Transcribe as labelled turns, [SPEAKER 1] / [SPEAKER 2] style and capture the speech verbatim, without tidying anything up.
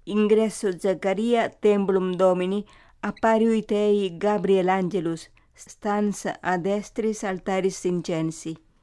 [SPEAKER 1] ingresso Zaccaria templum Domini, appariuit ei Gabriel Angelus, stans ad estris altaris incensi.